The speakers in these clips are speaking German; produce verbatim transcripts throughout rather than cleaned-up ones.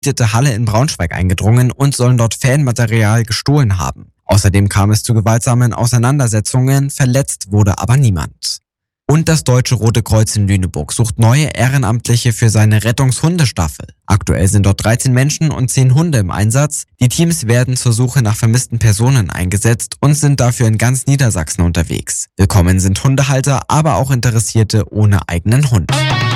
Halle in Braunschweig eingedrungen und sollen dort Fanmaterial gestohlen haben. Außerdem kam es zu gewaltsamen Auseinandersetzungen, verletzt wurde aber niemand. Und das Deutsche Rote Kreuz in Lüneburg sucht neue Ehrenamtliche für seine Rettungshundestaffel. Aktuell sind dort dreizehn Menschen und zehn Hunde im Einsatz. Die Teams werden zur Suche nach vermissten Personen eingesetzt und sind dafür in ganz Niedersachsen unterwegs. Willkommen sind Hundehalter, aber auch Interessierte ohne eigenen Hund.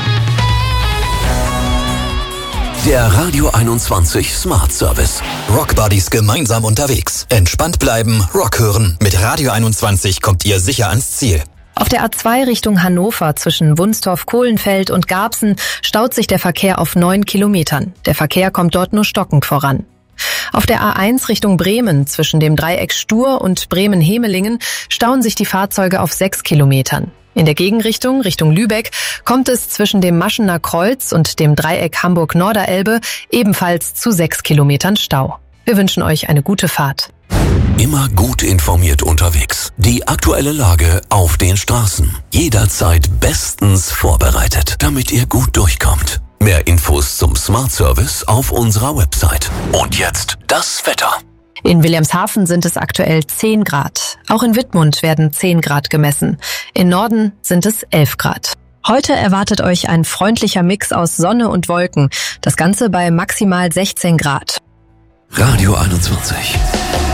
Der Radio einundzwanzig Smart Service. Rock Buddies gemeinsam unterwegs. Entspannt bleiben, Rock hören. Mit Radio einundzwanzig kommt ihr sicher ans Ziel. Auf der A zwei Richtung Hannover zwischen Wunstorf, Kohlenfeld und Garbsen staut sich der Verkehr auf neun Kilometern. Der Verkehr kommt dort nur stockend voran. Auf der A eins Richtung Bremen zwischen dem Dreieck Stur und Bremen-Hemelingen stauen sich die Fahrzeuge auf sechs Kilometern. In der Gegenrichtung, Richtung Lübeck, kommt es zwischen dem Maschener Kreuz und dem Dreieck Hamburg-Norderelbe ebenfalls zu sechs Kilometern Stau. Wir wünschen euch eine gute Fahrt. Immer gut informiert unterwegs. Die aktuelle Lage auf den Straßen. Jederzeit bestens vorbereitet, damit ihr gut durchkommt. Mehr Infos zum Smart Service auf unserer Website. Und jetzt das Wetter. In Wilhelmshaven sind es aktuell zehn Grad. Auch in Wittmund werden zehn Grad gemessen. Im Norden sind es elf Grad. Heute erwartet euch ein freundlicher Mix aus Sonne und Wolken. Das Ganze bei maximal sechzehn Grad. Radio einundzwanzig.